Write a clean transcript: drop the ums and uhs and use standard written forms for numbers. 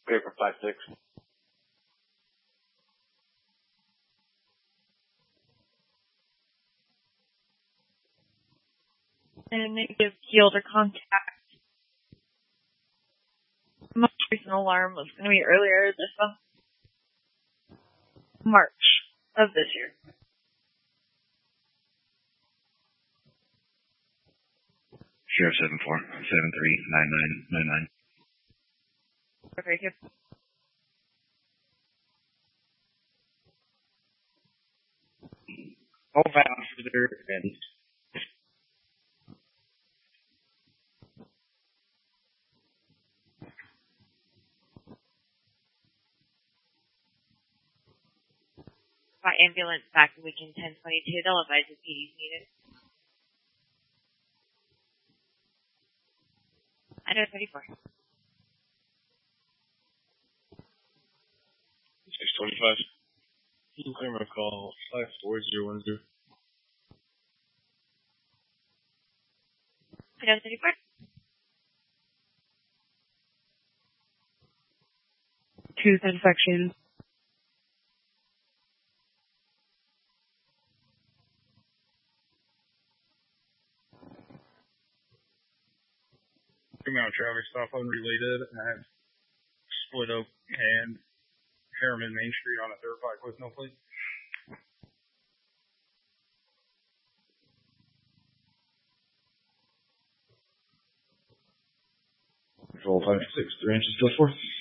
Paper 5-6. And negative yield or contact. The most recent alarm was going to be earlier this month. March of this year. Sheriff 74739999. Okay, good. All bound for their end. By ambulance back to weekend 1022. They'll advise if PD's needed. I know 34. 625. You can clear my call 54010. I know 34. 2 satisfaction. Mount traffic stop unrelated at Split Oak and Harriman Main Street on a third bike with no plate. Control 5-6, 3 inches, go forth.